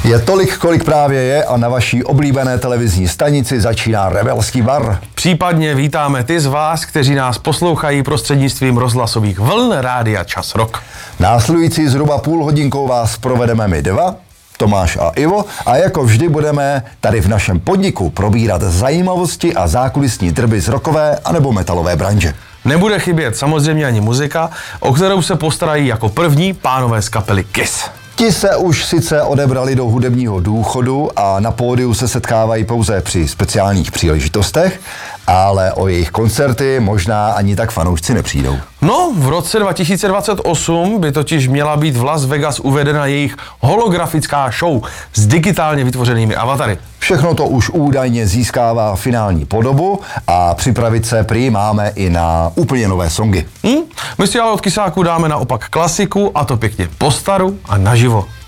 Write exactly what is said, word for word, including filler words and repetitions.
Je tolik, kolik právě je a na vaší oblíbené televizní stanici začíná Rebelský bar. Případně vítáme ty z vás, kteří nás poslouchají prostřednictvím rozhlasových vln Rádia Čas Rock. Následující zhruba půl hodinkou vás provedeme my dva, Tomáš a Ivo, a jako vždy budeme tady v našem podniku probírat zajímavosti a zákulisní drby z rockové anebo metalové branže. Nebude chybět samozřejmě ani muzika, o kterou se postarají jako první pánové z kapely Kiss. Ti se už sice odebrali do hudebního důchodu a na pódiu se setkávají pouze při speciálních příležitostech, ale o jejich koncerty možná ani tak fanoušci nepřijdou. No, v roce dva tisíce dvacet osm by totiž měla být v Las Vegas uvedena jejich holografická show s digitálně vytvořenými avatary. Všechno to už údajně získává finální podobu a připravit se prý máme i na úplně nové songy. Hm? My si ale od Kisáku dáme naopak klasiku, a to pěkně po staru a naživo.